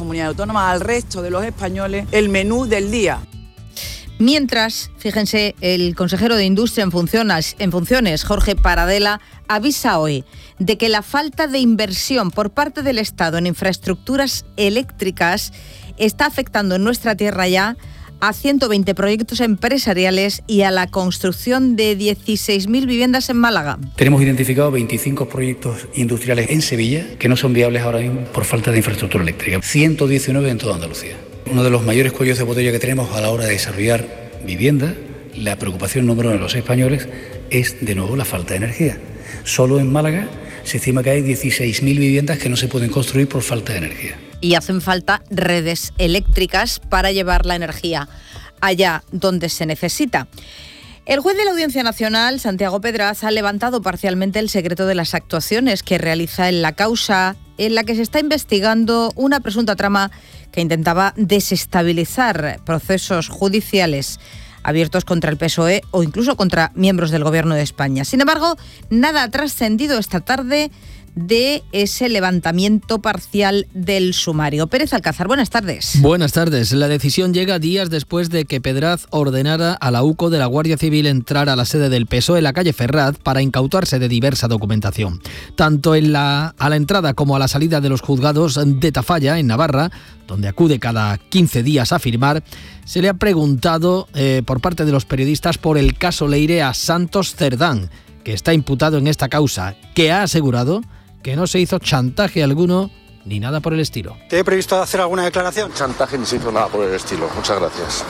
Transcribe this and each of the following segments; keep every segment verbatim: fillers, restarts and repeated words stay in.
comunidades autónomas, al resto de los españoles, el menú del día. Mientras, fíjense, el consejero de Industria en funciones, en funciones, Jorge Paradela, avisa hoy de que la falta de inversión por parte del Estado en infraestructuras eléctricas está afectando en nuestra tierra ya a ciento veinte proyectos empresariales y a la construcción de dieciséis mil viviendas en Málaga. Tenemos identificado veinticinco proyectos industriales en Sevilla que no son viables ahora mismo por falta de infraestructura eléctrica. ciento diecinueve en toda Andalucía. Uno de los mayores cuellos de botella que tenemos a la hora de desarrollar vivienda, la preocupación número uno de los españoles es de nuevo la falta de energía. Solo en Málaga se estima que hay dieciséis mil viviendas que no se pueden construir por falta de energía. Y hacen falta redes eléctricas para llevar la energía allá donde se necesita. El juez de la Audiencia Nacional, Santiago Pedraz, ha levantado parcialmente el secreto de las actuaciones que realiza en la causa en la que se está investigando una presunta trama que intentaba desestabilizar procesos judiciales abiertos contra el P S O E o incluso contra miembros del Gobierno de España. Sin embargo, nada ha trascendido esta tarde de ese levantamiento parcial del sumario. Pérez Alcázar, buenas tardes. Buenas tardes. La decisión llega días después de que Pedraz ordenara a la UCO de la Guardia Civil entrar a la sede del P S O E en la calle Ferraz para incautarse de diversa documentación. Tanto en la, a la entrada como a la salida de los juzgados de Tafalla, en Navarra, donde acude cada quince días a firmar, se le ha preguntado eh, por parte de los periodistas por el caso Leire a Santos Cerdán, que está imputado en esta causa, que ha asegurado que no se hizo chantaje alguno ni nada por el estilo. ¿Te he previsto hacer alguna declaración? Chantaje ni se hizo nada por el estilo. Muchas gracias.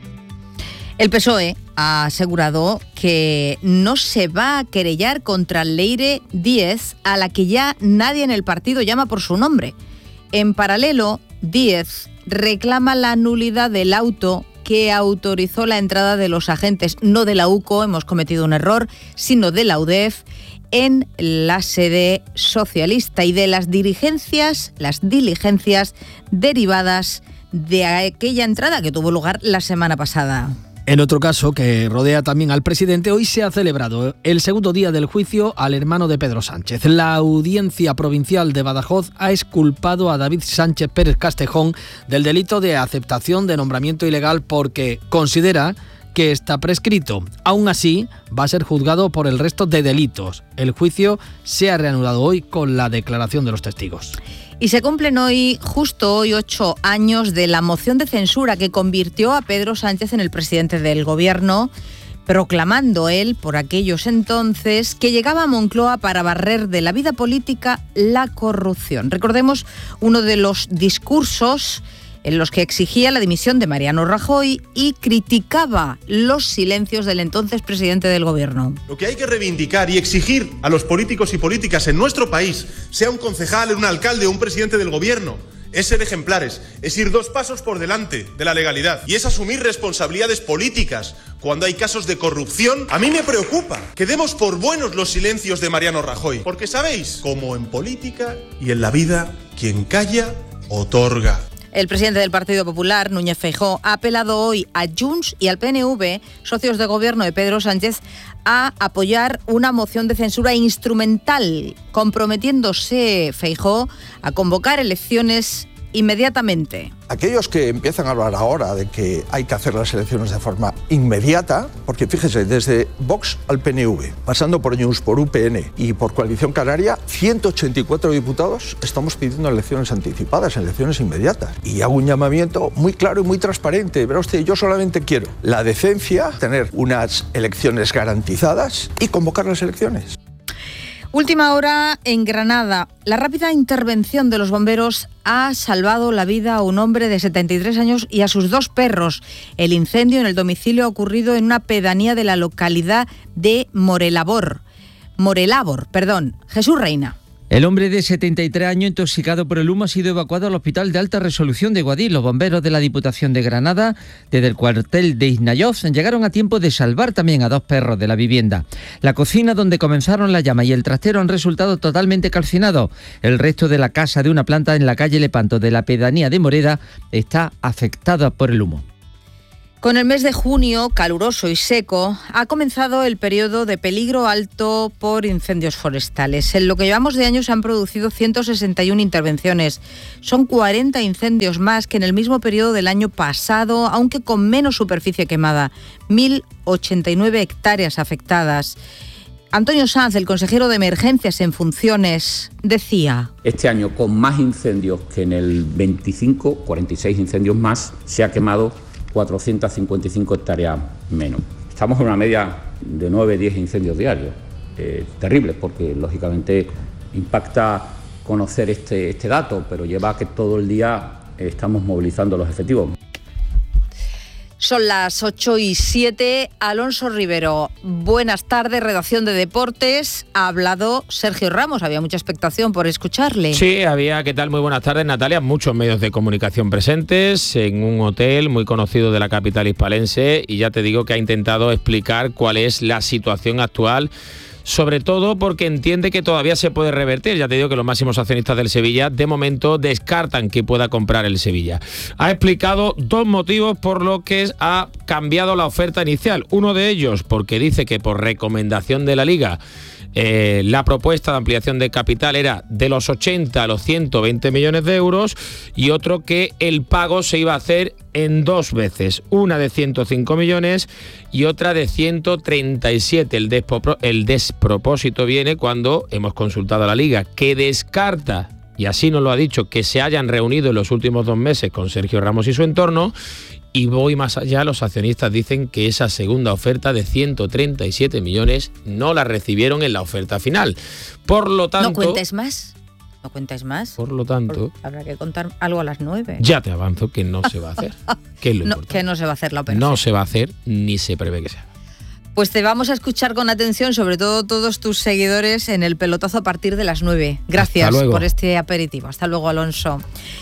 El P S O E ha asegurado que no se va a querellar contra Leire Díez, a la que ya nadie en el partido llama por su nombre. En paralelo, Díez reclama la nulidad del auto que autorizó la entrada de los agentes, no de la UCO, hemos cometido un error, sino de la UDEF, en la sede socialista y de las dirigencias, las diligencias derivadas de aquella entrada que tuvo lugar la semana pasada. En otro caso que rodea también al presidente, hoy se ha celebrado el segundo día del juicio al hermano de Pedro Sánchez. La Audiencia Provincial de Badajoz ha exculpado a David Sánchez Pérez Castejón del delito de aceptación de nombramiento ilegal porque considera que está prescrito. Aún así, va a ser juzgado por el resto de delitos. El juicio se ha reanudado hoy con la declaración de los testigos. Y se cumplen hoy, justo hoy, ocho años de la moción de censura que convirtió a Pedro Sánchez en el presidente del Gobierno, proclamando él, por aquellos entonces, que llegaba a Moncloa para barrer de la vida política la corrupción. Recordemos uno de los discursos en los que exigía la dimisión de Mariano Rajoy y criticaba los silencios del entonces presidente del Gobierno. Lo que hay que reivindicar y exigir a los políticos y políticas en nuestro país, sea un concejal, un alcalde o un presidente del Gobierno, es ser ejemplares, es ir dos pasos por delante de la legalidad y es asumir responsabilidades políticas cuando hay casos de corrupción. A mí me preocupa que demos por buenos los silencios de Mariano Rajoy, porque sabéis, como en política y en la vida, quien calla, otorga. El presidente del Partido Popular, Núñez Feijóo, ha apelado hoy a Junts y al P N V, socios de gobierno de Pedro Sánchez, a apoyar una moción de censura instrumental, comprometiéndose Feijóo a convocar elecciones inmediatamente. Aquellos que empiezan a hablar ahora de que hay que hacer las elecciones de forma inmediata, porque fíjese, desde Vox al P N V, pasando por Junts, por U P N y por Coalición Canaria, ciento ochenta y cuatro diputados estamos pidiendo elecciones anticipadas, elecciones inmediatas. Y hago un llamamiento muy claro y muy transparente. Verá usted, yo solamente quiero la decencia, tener unas elecciones garantizadas y convocar las elecciones. Última hora en Granada. La rápida intervención de los bomberos ha salvado la vida a un hombre de setenta y tres años y a sus dos perros. El incendio en el domicilio ha ocurrido en una pedanía de la localidad de Morelabor. Morelabor, perdón. Jesús Reina. El hombre de setenta y tres años intoxicado por el humo ha sido evacuado al Hospital de Alta Resolución de Guadix. Los bomberos de la Diputación de Granada, desde el cuartel de Isnayoz, llegaron a tiempo de salvar también a dos perros de la vivienda. La cocina donde comenzaron las llamas y el trastero han resultado totalmente calcinados. El resto de la casa de una planta en la calle Lepanto de la pedanía de Moreda está afectada por el humo. Con el mes de junio, caluroso y seco, ha comenzado el periodo de peligro alto por incendios forestales. En lo que llevamos de año se han producido ciento sesenta y una intervenciones. Son cuarenta incendios más que en el mismo periodo del año pasado, aunque con menos superficie quemada. mil ochenta y nueve hectáreas afectadas. Antonio Sanz, el consejero de Emergencias en funciones, decía: Este año, con más incendios que en el veinticinco, cuarenta y seis incendios más, se ha quemado cuatrocientas cincuenta y cinco hectáreas menos. Estamos en una media de nueve a diez incendios diarios. Eh, terribles, porque lógicamente impacta conocer este, este dato, pero lleva a que todo el día estamos movilizando los efectivos. Son las ocho y siete. Alonso Rivero, buenas tardes, redacción de Deportes. Ha hablado Sergio Ramos, había mucha expectación por escucharle. Sí, había. ¿Qué tal? Muy buenas tardes, Natalia. Muchos medios de comunicación presentes en un hotel muy conocido de la capital hispalense, y ya te digo que ha intentado explicar cuál es la situación actual, sobre todo porque entiende que todavía se puede revertir. Ya te digo que los máximos accionistas del Sevilla de momento descartan que pueda comprar el Sevilla. Ha explicado dos motivos por los que ha cambiado la oferta inicial. Uno de ellos porque dice que por recomendación de la Liga Eh, la propuesta de ampliación de capital era de los ochenta a los ciento veinte millones de euros, y otro que el pago se iba a hacer en dos veces, una de ciento cinco millones y otra de ciento treinta y siete. El, despropro- el despropósito viene cuando hemos consultado a la Liga, que descarta, y así nos lo ha dicho, que se hayan reunido en los últimos dos meses con Sergio Ramos y su entorno. Y voy más allá, los accionistas dicen que esa segunda oferta de ciento treinta y siete millones no la recibieron en la oferta final. Por lo tanto... ¿No cuentes más? ¿No cuentes más? Por lo tanto... Por, habrá que contar algo a las nueve. Ya te avanzo que no se va a hacer. Que, es lo no, que no se va a hacer la operación. No se va a hacer, ni se prevé que se haga. Pues te vamos a escuchar con atención, sobre todo todos tus seguidores, en el pelotazo a partir de las nueve. Gracias por este aperitivo. Hasta luego, Alonso.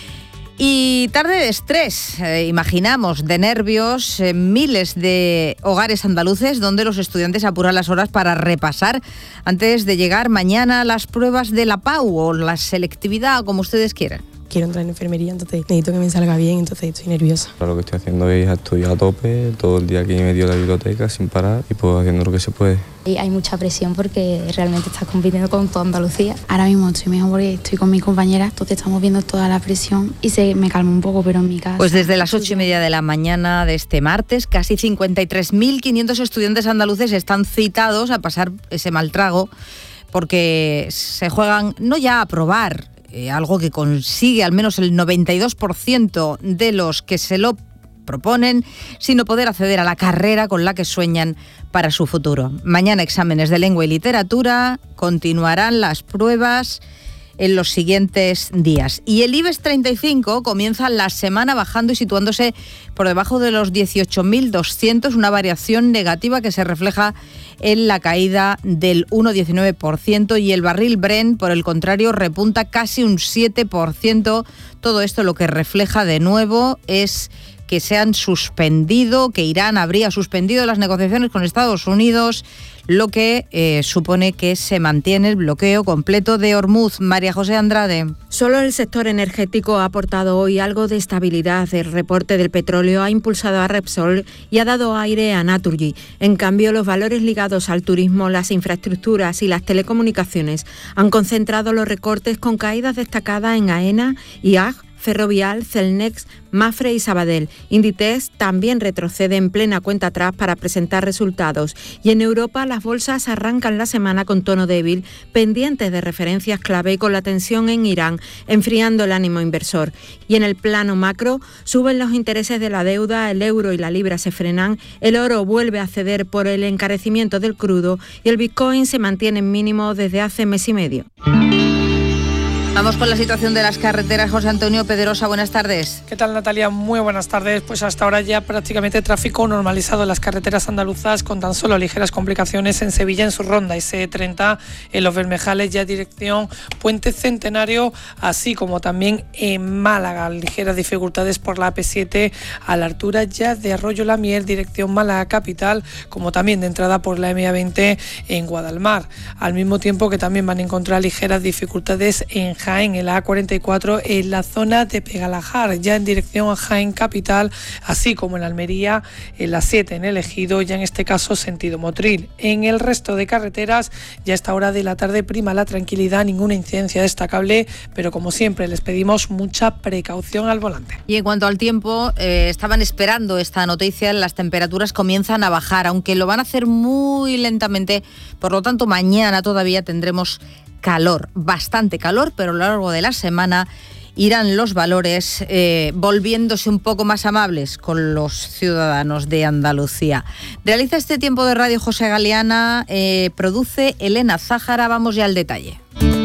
Y tarde de estrés, eh, imaginamos, de nervios, eh, miles de hogares andaluces donde los estudiantes apuran las horas para repasar antes de llegar mañana a las pruebas de la P A U o la selectividad, como ustedes quieran. Quiero entrar en enfermería, entonces necesito que me salga bien, entonces estoy nerviosa. Lo que estoy haciendo es estudiar a tope, todo el día aquí metido en la biblioteca sin parar, y pues haciendo lo que se puede. Y hay mucha presión porque realmente estás compitiendo con toda Andalucía. Ahora mismo estoy mejor porque estoy con mis compañeras, entonces estamos viendo toda la presión y se me calma un poco, pero en mi casa... Pues desde las ocho y media de la mañana de este martes, casi cincuenta y tres mil quinientos estudiantes andaluces están citados a pasar ese mal trago, porque se juegan no ya a aprobar, Eh, algo que consigue al menos el noventa y dos por ciento de los que se lo proponen, sino poder acceder a la carrera con la que sueñan para su futuro. Mañana exámenes de lengua y literatura, continuarán las pruebas en los siguientes días. Y el IBEX treinta y cinco comienza la semana bajando y situándose por debajo de los dieciocho mil doscientos, una variación negativa que se refleja en la caída del uno coma diecinueve por ciento, y el barril Brent, por el contrario, repunta casi un siete por ciento. Todo esto lo que refleja de nuevo es que se han suspendido, que Irán habría suspendido las negociaciones con Estados Unidos, lo que eh, supone que se mantiene el bloqueo completo de Hormuz. María José Andrade. Solo el sector energético ha aportado hoy algo de estabilidad. El reporte del petróleo ha impulsado a Repsol y ha dado aire a Naturgy. En cambio, los valores ligados al turismo, las infraestructuras y las telecomunicaciones han concentrado los recortes, con caídas destacadas en AENA, I A G, Ferrovial, Celnex, Mafre y Sabadell. Inditex también retrocede en plena cuenta atrás para presentar resultados. Y en Europa las bolsas arrancan la semana con tono débil, pendientes de referencias clave y con la tensión en Irán enfriando el ánimo inversor. Y en el plano macro suben los intereses de la deuda, el euro y la libra se frenan, el oro vuelve a ceder por el encarecimiento del crudo y el Bitcoin se mantiene en mínimo desde hace mes y medio. Vamos con la situación de las carreteras. José Antonio Pedrosa, buenas tardes. ¿Qué tal, Natalia? Muy buenas tardes. Pues hasta ahora ya prácticamente tráfico normalizado en las carreteras andaluzas, con tan solo ligeras complicaciones en Sevilla en su ronda, ese treinta en Los Bermejales, ya dirección Puente Centenario, así como también en Málaga. Ligeras dificultades por la A P siete a la altura ya de Arroyo La Miel, dirección Málaga capital, como también de entrada por la M A veinte en Guadalmar. Al mismo tiempo que también van a encontrar ligeras dificultades en Jaén, en la A cuarenta y cuatro, en la zona de Pegalajar, ya en dirección a Jaén capital, así como en Almería, en la siete en el Ejido, ya en este caso sentido Motril. En el resto de carreteras, ya a esta hora de la tarde prima la tranquilidad, ninguna incidencia destacable, pero como siempre les pedimos mucha precaución al volante. Y en cuanto al tiempo, eh, estaban esperando esta noticia, las temperaturas comienzan a bajar, aunque lo van a hacer muy lentamente, por lo tanto mañana todavía tendremos calor, bastante calor, pero a lo largo de la semana irán los valores eh, volviéndose un poco más amables con los ciudadanos de Andalucía. Realiza este tiempo de radio José Galeana, eh, produce Elena Zájara, vamos ya al detalle.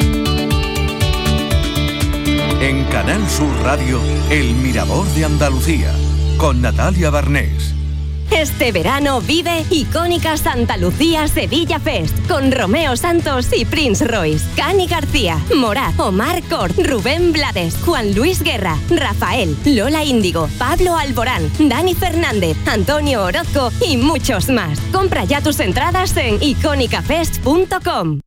En Canal Sur Radio, El Mirador de Andalucía, con Natalia Barnés. Este verano vive Icónica Santa Lucía Sevilla Fest con Romeo Santos y Prince Royce, Cani García, Morat, Omar Cort, Rubén Blades, Juan Luis Guerra, Rafael, Lola Índigo, Pablo Alborán, Dani Fernández, Antonio Orozco y muchos más. Compra ya tus entradas en icónica fest punto com.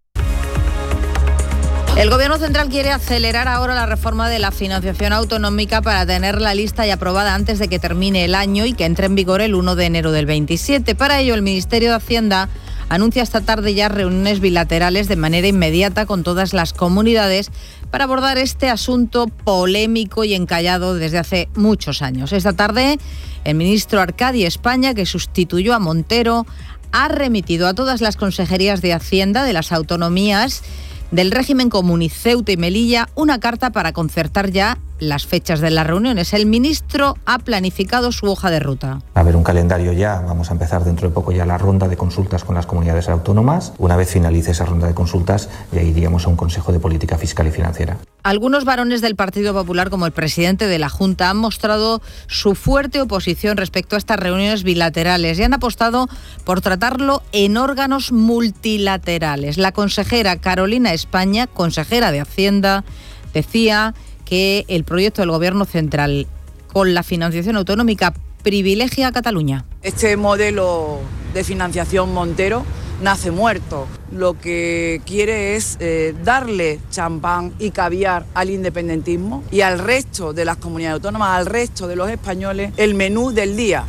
El Gobierno central quiere acelerar ahora la reforma de la financiación autonómica para tenerla lista y aprobada antes de que termine el año y que entre en vigor el uno de enero del veintisiete. Para ello, el Ministerio de Hacienda anuncia esta tarde ya reuniones bilaterales de manera inmediata con todas las comunidades para abordar este asunto polémico y encallado desde hace muchos años. Esta tarde, el ministro Arcadi España, que sustituyó a Montero, ha remitido a todas las consejerías de Hacienda de las autonomías del régimen común y Ceuta y Melilla una carta para concertar ya las fechas de las reuniones. El ministro ha planificado su hoja de ruta. Va a haber un calendario ya, vamos a empezar dentro de poco ya la ronda de consultas con las comunidades autónomas. Una vez finalice esa ronda de consultas, ya iríamos a un Consejo de Política Fiscal y Financiera. Algunos varones del Partido Popular, como el presidente de la Junta, han mostrado su fuerte oposición respecto a estas reuniones bilaterales y han apostado por tratarlo en órganos multilaterales. La consejera Carolina España, consejera de Hacienda, decía que el proyecto del Gobierno central con la financiación autonómica privilegia a Cataluña. Este modelo de financiación Montero nace muerto. Lo que quiere es eh, darle champán y caviar al independentismo y al resto de las comunidades autónomas, al resto de los españoles, el menú del día.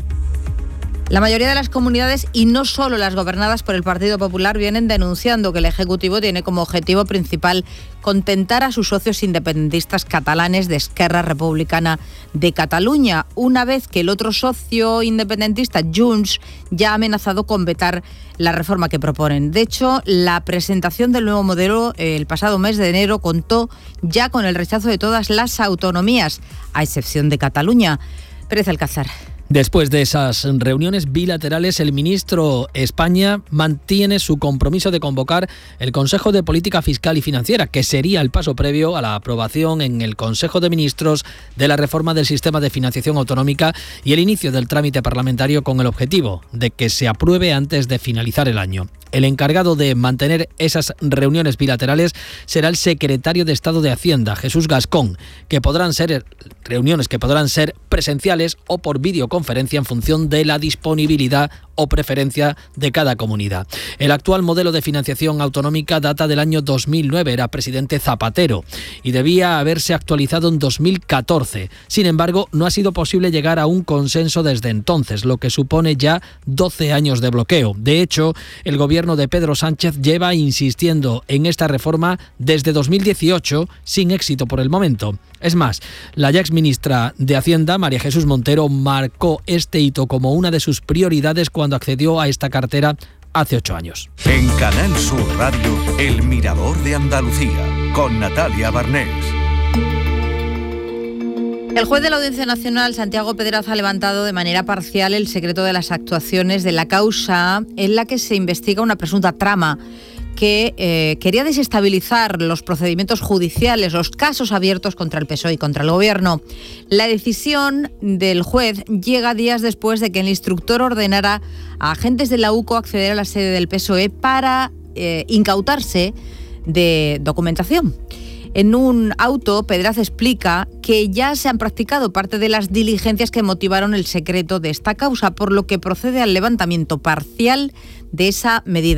La mayoría de las comunidades, y no solo las gobernadas por el Partido Popular, vienen denunciando que el Ejecutivo tiene como objetivo principal contentar a sus socios independentistas catalanes de Esquerra Republicana de Cataluña, una vez que el otro socio independentista, Junts, ya ha amenazado con vetar la reforma que proponen. De hecho, la presentación del nuevo modelo el pasado mes de enero contó ya con el rechazo de todas las autonomías, a excepción de Cataluña. Pérez Alcázar. Después de esas reuniones bilaterales, el ministro España mantiene su compromiso de convocar el Consejo de Política Fiscal y Financiera, que sería el paso previo a la aprobación en el Consejo de Ministros de la reforma del sistema de financiación autonómica y el inicio del trámite parlamentario con el objetivo de que se apruebe antes de finalizar el año. El encargado de mantener esas reuniones bilaterales será el secretario de Estado de Hacienda, Jesús Gascón, que podrán ser reuniones que podrán ser presenciales o por videoconferencia en función de la disponibilidad o preferencia de cada comunidad. El actual modelo de financiación autonómica data del año dos mil nueve, era presidente Zapatero y debía haberse actualizado en dos mil catorce. Sin embargo, no ha sido posible llegar a un consenso desde entonces, lo que supone ya doce años de bloqueo. De hecho, el gobierno de Pedro Sánchez lleva insistiendo en esta reforma desde dos mil dieciocho, sin éxito por el momento. Es más, la ya exministra de Hacienda, María Jesús Montero, marcó este hito como una de sus prioridades cuando accedió a esta cartera hace ocho años. En Canal Sur Radio, El Mirador de Andalucía, con Natalia Barnés. El juez de la Audiencia Nacional, Santiago Pedraz, ha levantado de manera parcial el secreto de las actuaciones de la causa en la que se investiga una presunta trama que eh, quería desestabilizar los procedimientos judiciales, los casos abiertos contra el P S O E y contra el Gobierno. La decisión del juez llega días después de que el instructor ordenara a agentes de la U C O acceder a la sede del P S O E para eh, incautarse de documentación. En un auto, Pedraz explica que ya se han practicado parte de las diligencias que motivaron el secreto de esta causa, por lo que procede al levantamiento parcial de esa medida.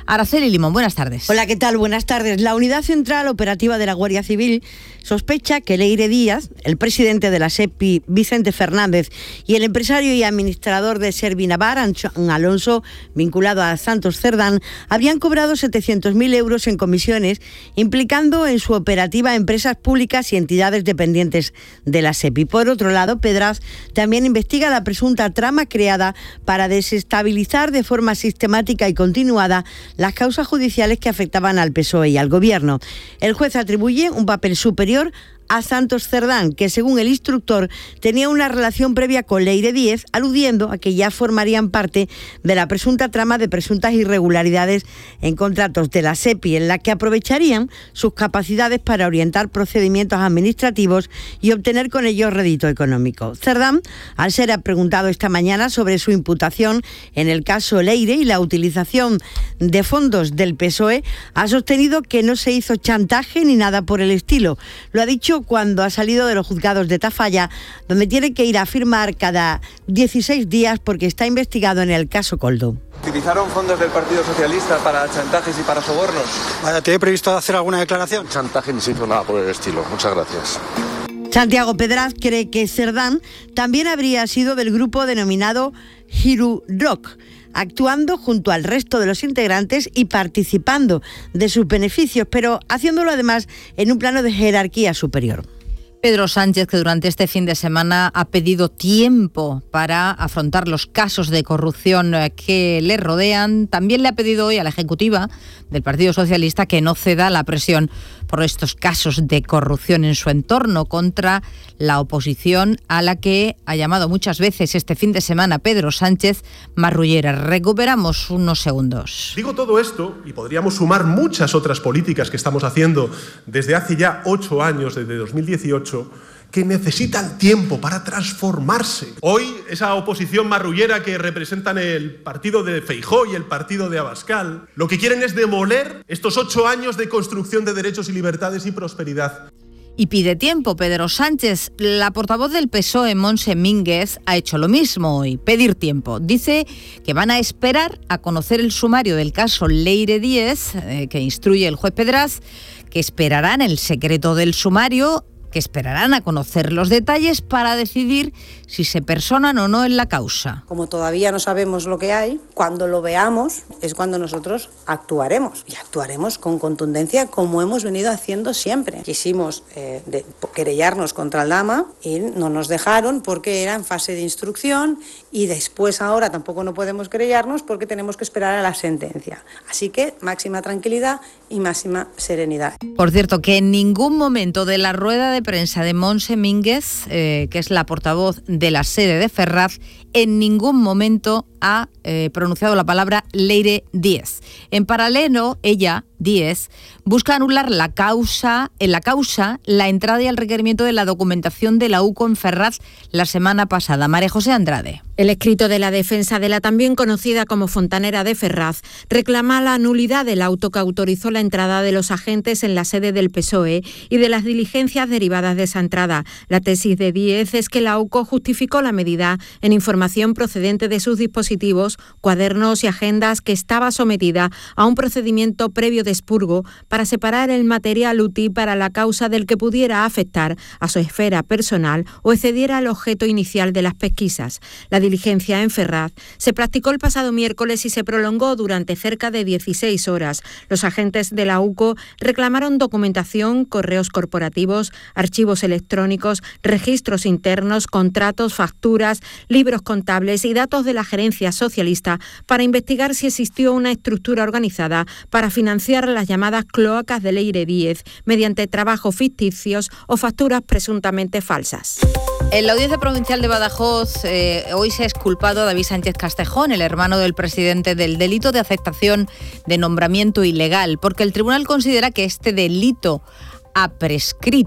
Araceli Limón, buenas tardes. Hola, ¿qué tal? Buenas tardes. La Unidad Central Operativa de la Guardia Civil sospecha que Leire Díaz, el presidente de la SEPI, Vicente Fernández, y el empresario y administrador de Servinavar, Alonso, vinculado a Santos Cerdán, habrían cobrado setecientos mil euros en comisiones, implicando en su operativa empresas públicas y entidades dependientes de la SEPI. Por otro lado, Pedraz también investiga la presunta trama creada para desestabilizar de forma sistemática y continuada las causas judiciales que afectaban al P S O E y al Gobierno. El juez atribuye un papel superior a Santos Cerdán, que según el instructor tenía una relación previa con Leire Díaz, aludiendo a que ya formarían parte de la presunta trama de presuntas irregularidades en contratos de la SEPI, en la que aprovecharían sus capacidades para orientar procedimientos administrativos y obtener con ellos rédito económico. Cerdán, al ser preguntado esta mañana sobre su imputación en el caso Leire y la utilización de fondos del P S O E, ha sostenido que no se hizo chantaje ni nada por el estilo. Lo ha dicho cuando ha salido de los juzgados de Tafalla, donde tiene que ir a firmar cada dieciséis días porque está investigado en el caso Coldo. ¿Utilizaron fondos del Partido Socialista para chantajes y para sobornos? Vaya, ¿te he previsto hacer alguna declaración? Chantaje ni se hizo nada por el estilo. Muchas gracias. Santiago Pedraz cree que Cerdán también habría sido del grupo denominado Hiru Rock, actuando junto al resto de los integrantes y participando de sus beneficios, pero haciéndolo además en un plano de jerarquía superior. Pedro Sánchez, que durante este fin de semana ha pedido tiempo para afrontar los casos de corrupción que le rodean, también le ha pedido hoy a la Ejecutiva del Partido Socialista que no ceda a la presión por estos casos de corrupción en su entorno contra la oposición, a la que ha llamado muchas veces este fin de semana Pedro Sánchez marrullera. Recuperamos unos segundos. Digo todo esto, y podríamos sumar muchas otras políticas que estamos haciendo desde hace ya ocho años, desde dos mil dieciocho, que necesitan tiempo para transformarse. Hoy, esa oposición marrullera que representan el partido de Feijóo y el partido de Abascal, lo que quieren es demoler estos ocho años de construcción de derechos y libertades y prosperidad. Y pide tiempo Pedro Sánchez. La portavoz del P S O E, Montse Mínguez, ha hecho lo mismo hoy, pedir tiempo. Dice que van a esperar a conocer el sumario del caso Leire Díaz, eh, que instruye el juez Pedraz, que esperarán el secreto del sumario, que esperarán a conocer los detalles para decidir si se personan o no en la causa. Como todavía no sabemos lo que hay, cuando lo veamos es cuando nosotros actuaremos. Y actuaremos con contundencia como hemos venido haciendo siempre. Quisimos eh, de, querellarnos contra Aldama y no nos dejaron porque era en fase de instrucción, y después ahora tampoco no podemos querellarnos porque tenemos que esperar a la sentencia. Así que máxima tranquilidad y máxima serenidad. Por cierto, que en ningún momento de la rueda de prensa de Montse Mínguez, eh, que es la portavoz de la sede de Ferraz, en ningún momento ha eh, pronunciado la palabra Leire Díaz. En paralelo, ella, Díaz, busca anular la causa, en la causa la entrada y el requerimiento de la documentación de la U C O en Ferraz la semana pasada. María José Andrade. El escrito de la defensa de la también conocida como Fontanera de Ferraz reclama la nulidad del auto que autorizó la entrada de los agentes en la sede del P S O E y de las diligencias derivadas de esa entrada. La tesis de Díaz es que la U C O justificó la medida en información procedente de sus dispositivos, cuadernos y agendas, que estaba sometida a un procedimiento previo de expurgo para separar el material útil para la causa del que pudiera afectar a su esfera personal o excediera el objeto inicial de las pesquisas. La diligencia en Ferraz se practicó el pasado miércoles y se prolongó durante cerca de dieciséis horas. Los agentes de la U C O reclamaron documentación, correos corporativos, archivos electrónicos, registros internos, contratos, facturas, libros contables y datos de la gerencia socialista para investigar si existió una estructura organizada para financiar las llamadas cloacas de Leire Díaz mediante trabajos ficticios o facturas presuntamente falsas. En la Audiencia Provincial de Badajoz eh, hoy se ha exculpado a David Sánchez Castejón, el hermano del presidente, del delito de aceptación de nombramiento ilegal, porque el tribunal considera que este delito ha prescrito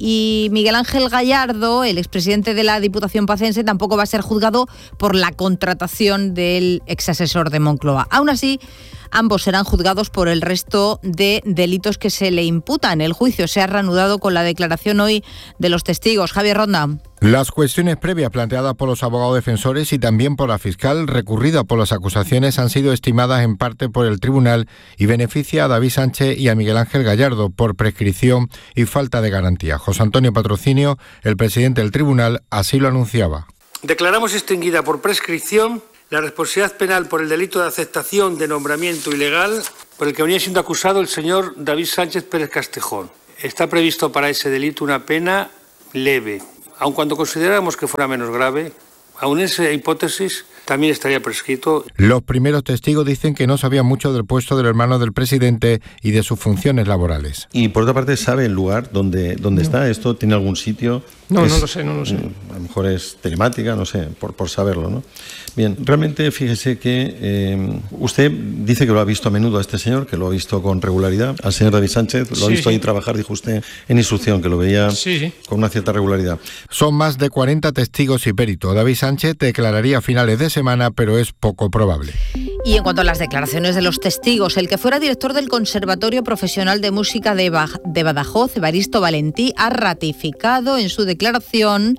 Y Miguel Ángel Gallardo, el expresidente de la Diputación pacense, tampoco va a ser juzgado por la contratación del exasesor de Moncloa. Aún así, ambos serán juzgados por el resto de delitos que se le imputan. El juicio se ha reanudado con la declaración hoy de los testigos. Javier Ronda. Las cuestiones previas planteadas por los abogados defensores y también por la fiscal recurrida por las acusaciones han sido estimadas en parte por el tribunal y beneficia a David Sánchez y a Miguel Ángel Gallardo por prescripción y falta de garantía. José Antonio Patrocinio, el presidente del tribunal, así lo anunciaba. Declaramos extinguida por prescripción la responsabilidad penal por el delito de aceptación de nombramiento ilegal por el que venía siendo acusado el señor David Sánchez Pérez Castejón. Está previsto para ese delito una pena leve. Aun cuando consideráramos que fuera menos grave, aun en esa hipótesis también estaría prescrito. Los primeros testigos dicen que no sabían mucho del puesto del hermano del presidente y de sus funciones laborales. Y por otra parte, ¿sabe el lugar donde, donde no. está? ¿Esto tiene algún sitio? No, es, no lo sé, no lo sé. A lo mejor es telemática, no sé, por, por saberlo, ¿no? Bien, realmente fíjese que eh, usted dice que lo ha visto a menudo a este señor, que lo ha visto con regularidad, al señor David Sánchez, lo sí, ha visto sí. ahí trabajar, dijo usted, en instrucción, que lo veía sí, sí. con una cierta regularidad. Son más de cuarenta testigos y peritos. David Sánchez declararía a finales de semana, pero es poco probable. Y en cuanto a las declaraciones de los testigos, el que fuera director del Conservatorio Profesional de Música de, ba- de Badajoz, Evaristo Valentí, ha ratificado en su declaración,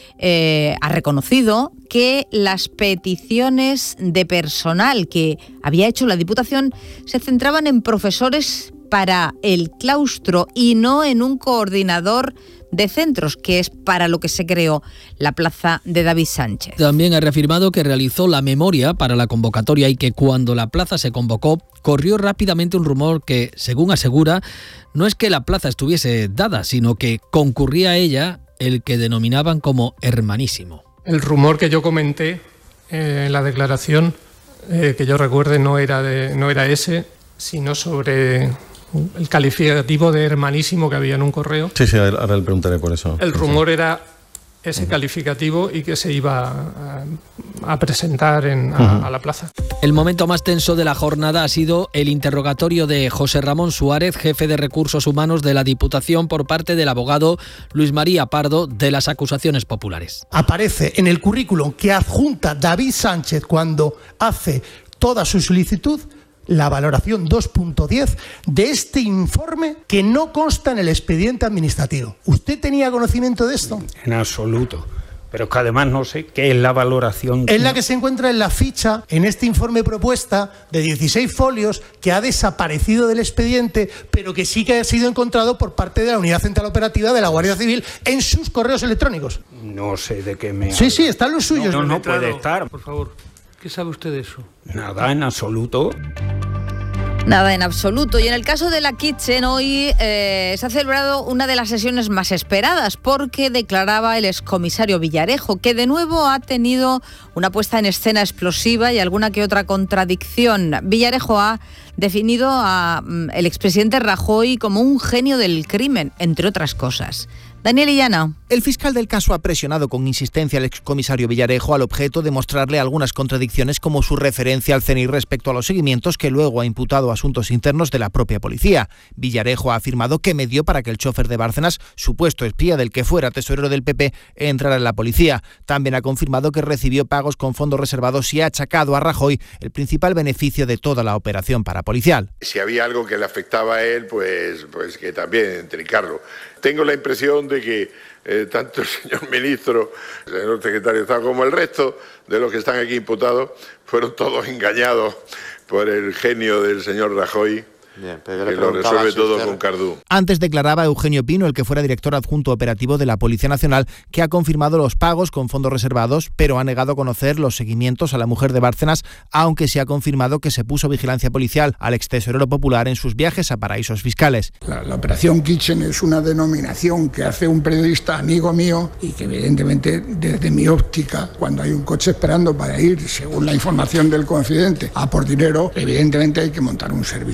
eh, ha reconocido que las peticiones de personal que había hecho la Diputación se centraban en profesores para el claustro y no en un coordinador de centros, que es para lo que se creó la plaza de David Sánchez. También ha reafirmado que realizó la memoria para la convocatoria y que cuando la plaza se convocó, corrió rápidamente un rumor que, según asegura, no es que la plaza estuviese dada, sino que concurría a ella el que denominaban como hermanísimo. El rumor que yo comenté eh, en la declaración, eh, que yo recuerde, no era, de, no era ese, sino sobre el calificativo de hermanísimo que había en un correo. Sí, sí, ahora le preguntaré por eso. El rumor era ese calificativo y que se iba a, a presentar en, a, uh-huh. a la plaza. El momento más tenso de la jornada ha sido el interrogatorio de José Ramón Suárez, jefe de Recursos Humanos de la Diputación, por parte del abogado Luis María Pardo de las acusaciones populares. Aparece en el currículum que adjunta David Sánchez cuando hace toda su solicitud la valoración dos punto diez de este informe que no consta en el expediente administrativo. ¿Usted tenía conocimiento de esto? En absoluto. Pero es que además no sé qué es la valoración. Es la que se encuentra en la ficha, en este informe propuesta de dieciséis folios, que ha desaparecido del expediente, pero que sí que ha sido encontrado por parte de la Unidad Central Operativa de la Guardia Civil en sus correos electrónicos. No sé de qué me... Sí, sí, están los suyos. No, no, no puede estar. Por favor, ¿qué sabe usted de eso? Nada, en absoluto. Nada en absoluto. Y en el caso de la Kitchen, hoy eh, se ha celebrado una de las sesiones más esperadas porque declaraba el excomisario Villarejo, que de nuevo ha tenido una puesta en escena explosiva y alguna que otra contradicción. Villarejo ha definido al expresidente Rajoy como un genio del crimen, entre otras cosas. Daniel Illana. El fiscal del caso ha presionado con insistencia al excomisario Villarejo al objeto de mostrarle algunas contradicciones, como su referencia al C N I respecto a los seguimientos que luego ha imputado a asuntos internos de la propia policía. Villarejo ha afirmado que medió para que el chofer de Bárcenas, supuesto espía del que fuera tesorero del P P, entrara en la policía. También ha confirmado que recibió pagos con fondos reservados y ha achacado a Rajoy el principal beneficio de toda la operación parapolicial. Si había algo que le afectaba a él, pues, pues que también trincarlo. Tengo la impresión de que eh, tanto el señor ministro, el señor secretario de Estado, como el resto de los que están aquí imputados, fueron todos engañados por el genio del señor Rajoy. Bien, pero que lo resuelve si todo usted... con Cardú. Antes declaraba Eugenio Pino, el que fuera director adjunto operativo de la Policía Nacional, que ha confirmado los pagos con fondos reservados, pero ha negado conocer los seguimientos a la mujer de Bárcenas, aunque sí ha confirmado que se puso vigilancia policial al extesorero popular en sus viajes a paraísos fiscales. La, la operación Kitchen es una denominación que hace un periodista amigo mío y que evidentemente desde mi óptica, cuando hay un coche esperando para ir, según la información del confidente, a por dinero, evidentemente hay que montar un servicio. Que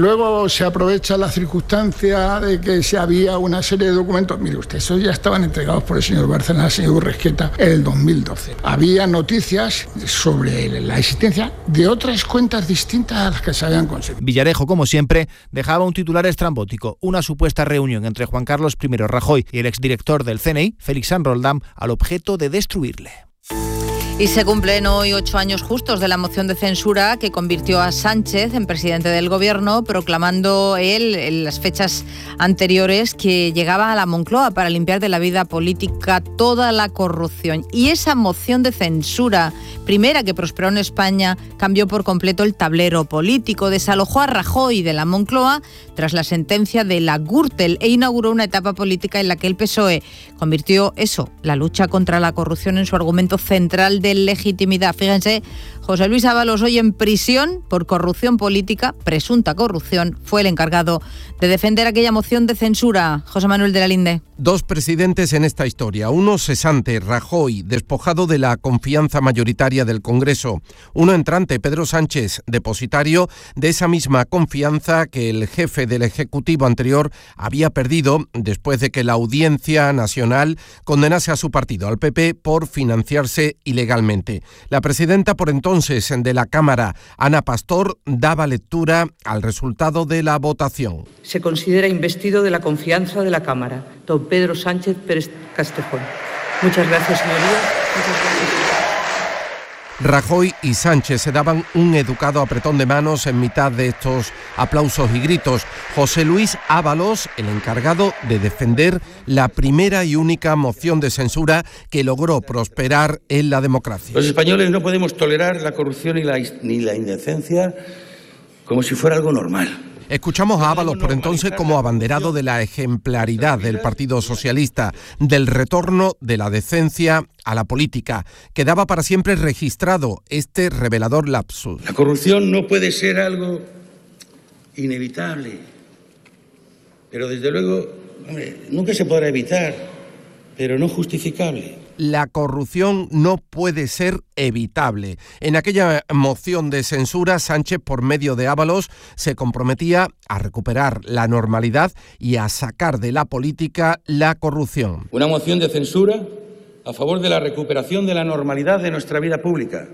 luego se aprovecha la circunstancia de que se había una serie de documentos. Mire usted, esos ya estaban entregados por el señor Bárcenas al señor Urresqueta en el dos mil doce. Había noticias sobre la existencia de otras cuentas distintas a las que se habían conseguido. Villarejo, como siempre, dejaba un titular estrambótico, una supuesta reunión entre Juan Carlos I Rajoy y el exdirector del C N I, Félix San Roldán, al objeto de destruirle. Y se cumplen hoy ocho años justos de la moción de censura que convirtió a Sánchez en presidente del Gobierno, proclamando él en las fechas anteriores que llegaba a la Moncloa para limpiar de la vida política toda la corrupción. Y esa moción de censura, primera que prosperó en España, cambió por completo el tablero político, desalojó a Rajoy de la Moncloa tras la sentencia de la Gürtel e inauguró una etapa política en la que el P S O E convirtió eso, la lucha contra la corrupción, en su argumento central de legitimidad. Fíjense, José Luis Ábalos, hoy en prisión por corrupción política, presunta corrupción, fue el encargado de defender aquella moción de censura. José Manuel de la Linde. Dos presidentes en esta historia. Uno cesante, Rajoy, despojado de la confianza mayoritaria del Congreso. Uno entrante, Pedro Sánchez, depositario de esa misma confianza que el jefe del Ejecutivo anterior había perdido después de que la Audiencia Nacional condenase a su partido, al P P, por financiarse ilegalmente. La presidenta por entonces de la Cámara, Ana Pastor, daba lectura al resultado de la votación. Se considera investido de la confianza de la Cámara, don Pedro Sánchez Pérez Castejón. Muchas gracias, señorías. Muchas gracias. Rajoy y Sánchez se daban un educado apretón de manos en mitad de estos aplausos y gritos. José Luis Ábalos, el encargado de defender la primera y única moción de censura que logró prosperar en la democracia. Los españoles no podemos tolerar la corrupción ni la, ni la indecencia como si fuera algo normal. Escuchamos a Ábalos por entonces como abanderado de la ejemplaridad del Partido Socialista, del retorno de la decencia a la política. Quedaba para siempre registrado este revelador lapsus. La corrupción no puede ser algo inevitable, pero desde luego, hombre, nunca se podrá evitar, pero no justificable. La corrupción no puede ser evitable. En aquella moción de censura, Sánchez, por medio de Ábalos, se comprometía a recuperar la normalidad y a sacar de la política la corrupción. Una moción de censura a favor de la recuperación de la normalidad de nuestra vida pública,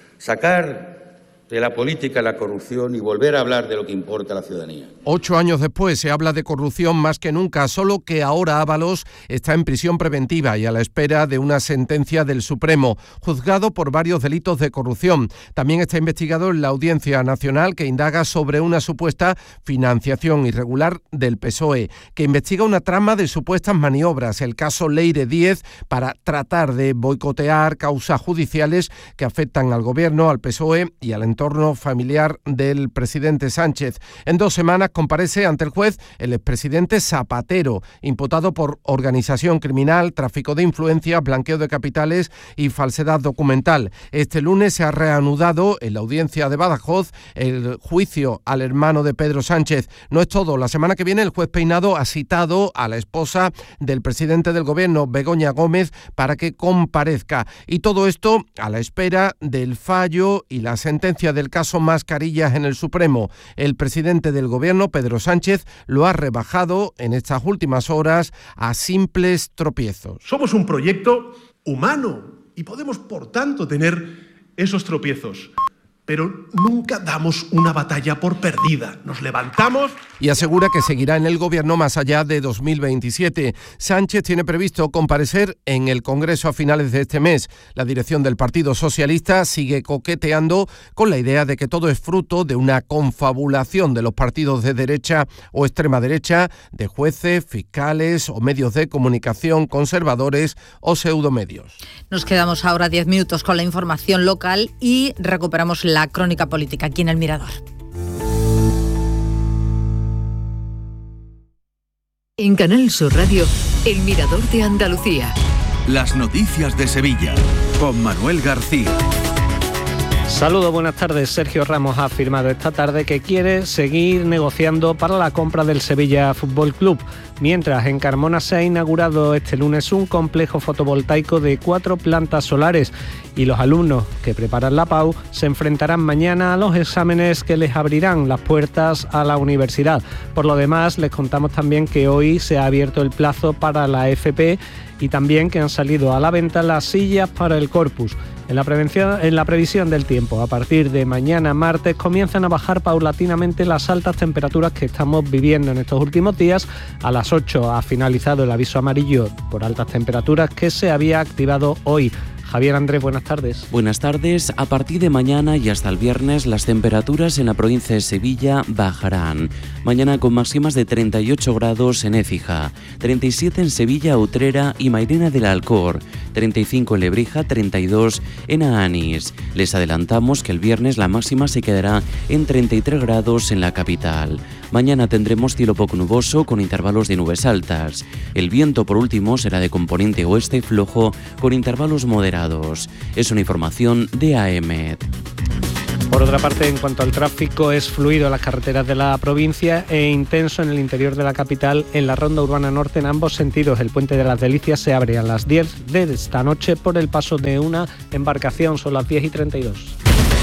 sacar de la política la corrupción y volver a hablar de lo que importa a la ciudadanía. Ocho años después se habla de corrupción más que nunca, solo que ahora Ábalos está en prisión preventiva y a la espera de una sentencia del Supremo, juzgado por varios delitos de corrupción. También está investigado en la Audiencia Nacional, que indaga sobre una supuesta financiación irregular del P S O E, que investiga una trama de supuestas maniobras, el caso Leire Díez, para tratar de boicotear causas judiciales que afectan al Gobierno, al P S O E y al entorno familiar del presidente Sánchez. En dos semanas comparece ante el juez el expresidente Zapatero, imputado por organización criminal, tráfico de influencias, blanqueo de capitales y falsedad documental. Este lunes se ha reanudado en la audiencia de Badajoz el juicio al hermano de Pedro Sánchez. No es todo. La semana que viene el juez Peinado ha citado a la esposa del presidente del Gobierno, Begoña Gómez, para que comparezca. Y todo esto a la espera del fallo y la sentencia del caso Mascarillas en el Supremo. El presidente del Gobierno, Pedro Sánchez, lo ha rebajado en estas últimas horas a simples tropiezos. Somos un proyecto humano y podemos, por tanto, tener esos tropiezos. Pero nunca damos una batalla por perdida. Nos levantamos... Y asegura que seguirá en el Gobierno más allá de dos mil veintisiete. Sánchez tiene previsto comparecer en el Congreso a finales de este mes. La dirección del Partido Socialista sigue coqueteando con la idea de que todo es fruto de una confabulación de los partidos de derecha o extrema derecha, de jueces, fiscales o medios de comunicación conservadores o pseudomedios. Nos quedamos ahora diez minutos con la información local y recuperamos la crónica política aquí en El Mirador. En Canal Sur Radio, El Mirador de Andalucía. Las noticias de Sevilla, con Manuel García. Saludos, buenas tardes. Sergio Ramos ha afirmado esta tarde que quiere seguir negociando para la compra del Sevilla Fútbol Club. mientras en Carmona se ha inaugurado este lunes un complejo fotovoltaico de cuatro plantas solares y los alumnos que preparan la P A U se enfrentarán mañana a los exámenes que les abrirán las puertas a la universidad. Por lo demás, les contamos también que hoy se ha abierto el plazo para la F P y también que han salido a la venta las sillas para el corpus. En la, prevención, en la previsión del tiempo, a partir de mañana martes comienzan a bajar paulatinamente las altas temperaturas que estamos viviendo en estos últimos días. A las ocho ha finalizado el aviso amarillo por altas temperaturas que se había activado hoy. Javier Andrés, buenas tardes. Buenas tardes. A partir de mañana y hasta el viernes las temperaturas en la provincia de Sevilla bajarán. Mañana con máximas de treinta y ocho grados en Écija, treinta y siete en Sevilla, Utrera y Mairena del Alcor, treinta y cinco en Lebrija, treinta y dos en Aanís. Les adelantamos que el viernes la máxima se quedará en treinta y tres grados en la capital. Mañana tendremos cielo poco nuboso con intervalos de nubes altas. El viento, por último, será de componente oeste flojo con intervalos moderados. Es una información de A E M E T. Por otra parte, en cuanto al tráfico, es fluido en las carreteras de la provincia e intenso en el interior de la capital, en la ronda urbana norte en ambos sentidos. El puente de las Delicias se abre a las diez de esta noche por el paso de una embarcación. Son las diez y treinta y dos.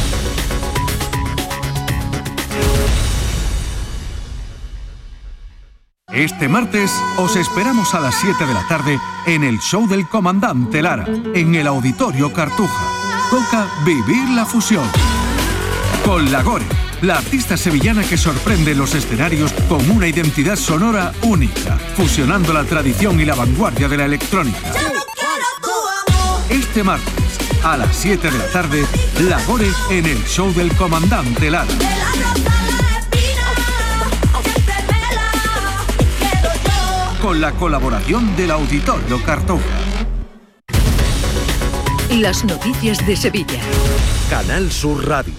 Este martes os esperamos a las siete de la tarde en el show del Comandante Lara, en el Auditorio Cartuja. Toca vivir la fusión. Con Lagore, la artista sevillana que sorprende los escenarios con una identidad sonora única, fusionando la tradición y la vanguardia de la electrónica. Este martes, a las siete de la tarde, Lagore en el show del Comandante Lara. Con la colaboración del Auditorio Cartuja. Las noticias de Sevilla. Canal Sur Radio.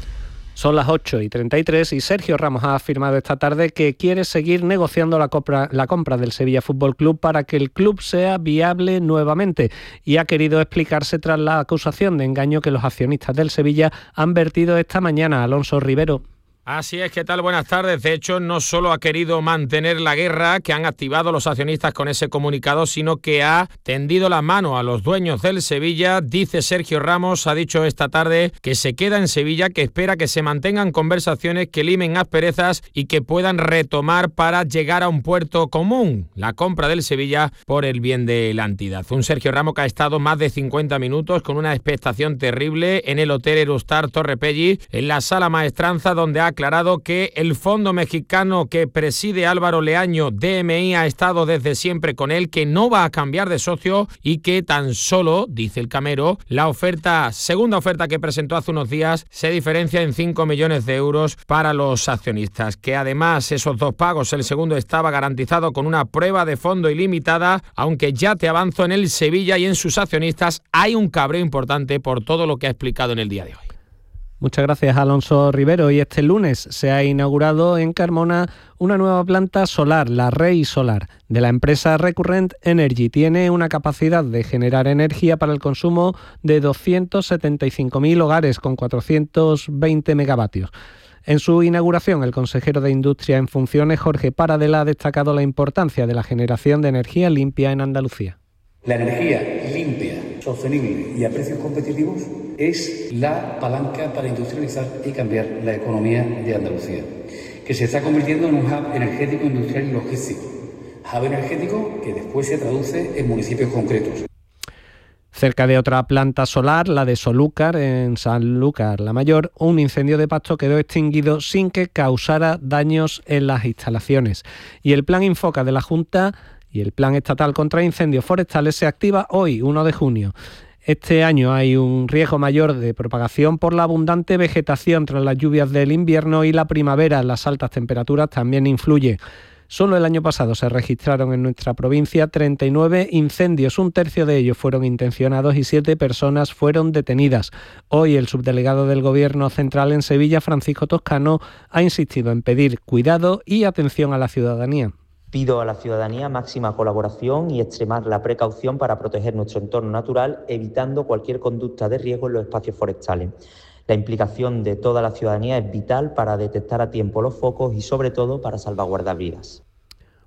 Son las ocho y treinta y tres y Sergio Ramos ha afirmado esta tarde que quiere seguir negociando la compra, la compra del Sevilla Fútbol Club para que el club sea viable nuevamente y ha querido explicarse tras la acusación de engaño que los accionistas del Sevilla han vertido esta mañana. Alonso Rivero. Así es, ¿qué tal? Buenas tardes. De hecho, no solo ha querido mantener la guerra que han activado los accionistas con ese comunicado, sino que ha tendido la mano a los dueños del Sevilla. Dice Sergio Ramos, ha dicho esta tarde que se queda en Sevilla, que espera que se mantengan conversaciones, que limen asperezas y que puedan retomar para llegar a un puerto común, la compra del Sevilla por el bien de la entidad. Un Sergio Ramos que ha estado más de cincuenta minutos con una expectación terrible en el Hotel Eurostar Torrepelli, en la sala maestranza, donde ha aclarado que el fondo mexicano que preside Álvaro Leaño, D M I, ha estado desde siempre con él, que no va a cambiar de socio y que tan solo, dice el Camero, la oferta, segunda oferta que presentó hace unos días, se diferencia en cinco millones de euros para los accionistas, que además esos dos pagos, el segundo estaba garantizado con una prueba de fondo ilimitada, aunque ya te avanzo, en el Sevilla y en sus accionistas hay un cabreo importante por todo lo que ha explicado en el día de hoy. Muchas gracias, Alonso Rivero. Y este lunes se ha inaugurado en Carmona una nueva planta solar, la Rey Solar, de la empresa Recurrent Energy. Tiene una capacidad de generar energía para el consumo de doscientos setenta y cinco mil hogares con cuatrocientos veinte megavatios. En su inauguración, el consejero de Industria en funciones, Jorge Paradela, ha destacado la importancia de la generación de energía limpia en Andalucía. La energía limpia, sostenible y a precios competitivos es la palanca para industrializar y cambiar la economía de Andalucía, que se está convirtiendo en un hub energético, industrial y logístico. Hub energético que después se traduce en municipios concretos. Cerca de otra planta solar, la de Solúcar, en Sanlúcar la Mayor, un incendio de pasto quedó extinguido sin que causara daños en las instalaciones. Y el Plan Infoca de la Junta y el Plan Estatal contra Incendios Forestales se activa hoy, uno de junio. Este año hay un riesgo mayor de propagación por la abundante vegetación tras las lluvias del invierno y la primavera. Las altas temperaturas también influyen. Solo el año pasado se registraron en nuestra provincia treinta y nueve incendios, un tercio de ellos fueron intencionados y siete personas fueron detenidas. Hoy el subdelegado del Gobierno Central en Sevilla, Francisco Toscano, ha insistido en pedir cuidado y atención a la ciudadanía. Pido a la ciudadanía máxima colaboración y extremar la precaución para proteger nuestro entorno natural, evitando cualquier conducta de riesgo en los espacios forestales. La implicación de toda la ciudadanía es vital para detectar a tiempo los focos y, sobre todo, para salvaguardar vidas.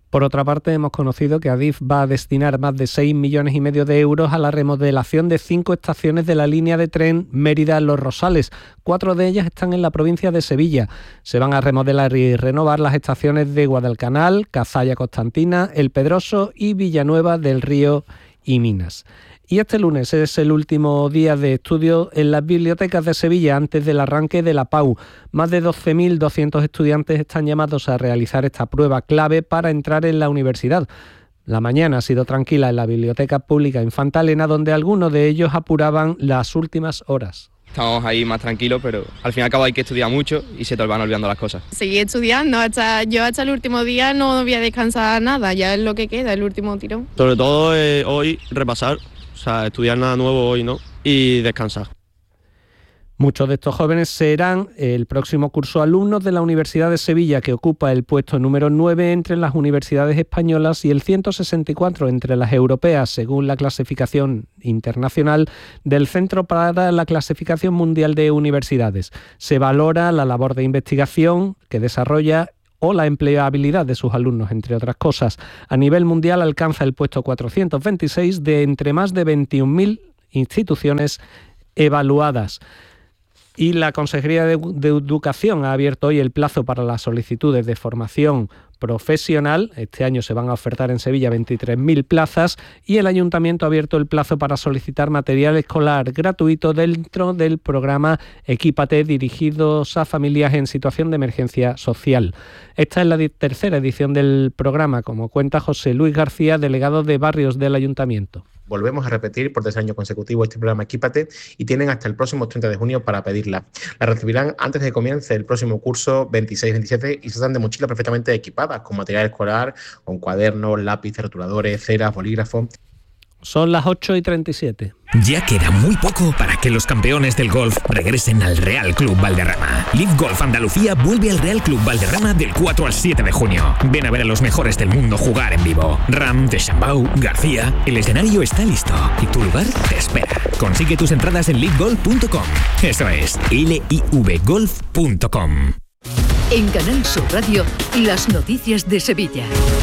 Por otra parte, hemos conocido que Adif va a destinar más de seis millones y medio de euros a la remodelación de cinco estaciones de la línea de tren Mérida-Los Rosales. Cuatro de ellas están en la provincia de Sevilla. Se van a remodelar y renovar las estaciones de Guadalcanal, Cazalla Constantina, El Pedroso y Villanueva del Río y Minas. Y este lunes es el último día de estudio en las bibliotecas de Sevilla antes del arranque de la P A U. Más de doce mil doscientos estudiantes están llamados a realizar esta prueba clave para entrar en la universidad. La mañana ha sido tranquila en la Biblioteca Pública Infanta Elena, donde algunos de ellos apuraban las últimas horas. Estamos ahí más tranquilos, pero al fin y al cabo hay que estudiar mucho y se te van olvidando las cosas. Seguir estudiando, hasta yo hasta el último día no voy a descansar nada, ya es lo que queda, el último tirón. Sobre todo eh, hoy repasar, o sea, estudiar nada nuevo hoy, ¿no? Y descansar. Muchos de estos jóvenes serán el próximo curso alumnos de la Universidad de Sevilla, que ocupa el puesto número nueve entre las universidades españolas y el ciento sesenta y cuatro entre las europeas, según la clasificación internacional del Centro para la Clasificación Mundial de Universidades. Se valora la labor de investigación que desarrolla o la empleabilidad de sus alumnos, entre otras cosas. A nivel mundial alcanza el puesto cuatrocientos veintiséis de entre más de veintiún mil instituciones evaluadas. Y la Consejería de, de Educación ha abierto hoy el plazo para las solicitudes de formación profesional. Este año se van a ofertar en Sevilla veintitrés mil plazas y el Ayuntamiento ha abierto el plazo para solicitar material escolar gratuito dentro del programa Equípate, dirigidos a familias en situación de emergencia social. Esta es la tercera edición del programa, como cuenta José Luis García, delegado de Barrios del Ayuntamiento. Volvemos a repetir por tercer año consecutivo este programa Equípate y tienen hasta el próximo treinta de junio para pedirla. La recibirán antes de que comience el próximo curso veintiséis veintisiete y se dan de mochila perfectamente equipadas con material escolar, con cuadernos, lápices, rotuladores, ceras, bolígrafos. Son las ocho y treinta y siete. Ya queda muy poco para que los campeones del golf regresen al Real Club Valderrama. Live Golf Andalucía vuelve al Real Club Valderrama del cuatro al siete de junio. Ven a ver a los mejores del mundo jugar en vivo. Ram, Deschambau, García. El escenario está listo y tu lugar te espera. Consigue tus entradas en live golf punto com. Eso es, L I V golf punto com. En Canal Sur Radio, las noticias de Sevilla.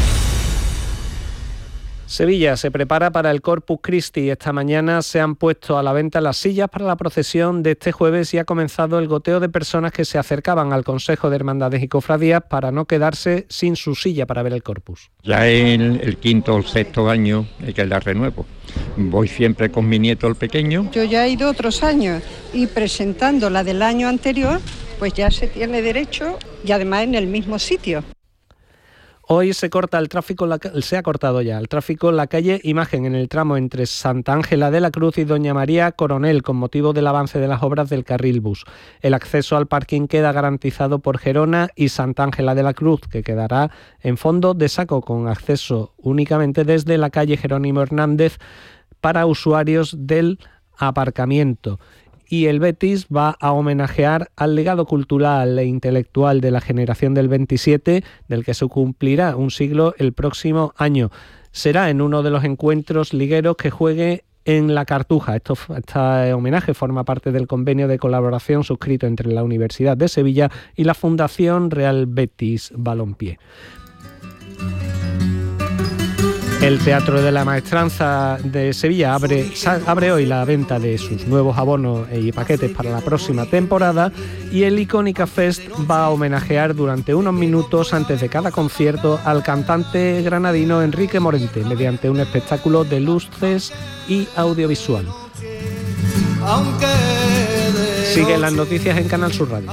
Sevilla se prepara para el Corpus Christi. Esta mañana se han puesto a la venta las sillas para la procesión de este jueves y ha comenzado el goteo de personas que se acercaban al Consejo de Hermandades y Cofradías para no quedarse sin su silla para ver el Corpus. Ya en el quinto o el sexto año que la renuevo. Voy siempre con mi nieto el pequeño. Yo ya he ido otros años y presentando la del año anterior, pues ya se tiene derecho y además en el mismo sitio. Hoy se corta el tráfico, se ha cortado ya el tráfico en la calle Imagen en el tramo entre Santa Ángela de la Cruz y Doña María Coronel con motivo del avance de las obras del carril bus. El acceso al parking queda garantizado por Gerona y Santa Ángela de la Cruz, que quedará en fondo de saco con acceso únicamente desde la calle Jerónimo Hernández para usuarios del aparcamiento. Y el Betis va a homenajear al legado cultural e intelectual de la generación del veintisiete, del que se cumplirá un siglo el próximo año. Será en uno de los encuentros ligueros que juegue en La Cartuja. Esto, este homenaje forma parte del convenio de colaboración suscrito entre la Universidad de Sevilla y la Fundación Real Betis Balompié. El Teatro de la Maestranza de Sevilla abre, abre hoy la venta de sus nuevos abonos y paquetes para la próxima temporada y el Icónica Fest va a homenajear durante unos minutos antes de cada concierto al cantante granadino Enrique Morente mediante un espectáculo de luces y audiovisual. Siguen las noticias en Canal Sur Radio.